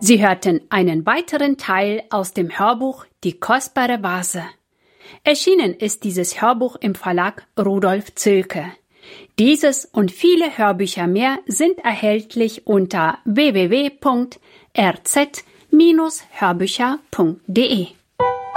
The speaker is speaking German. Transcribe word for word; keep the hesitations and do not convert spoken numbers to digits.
Sie hörten einen weiteren Teil aus dem Hörbuch Die kostbare Vase. Erschienen ist dieses Hörbuch im Verlag Rudolf Zülke. Dieses und viele Hörbücher mehr sind erhältlich unter w w w punkt r z Bindestrich hörbücher punkt d e.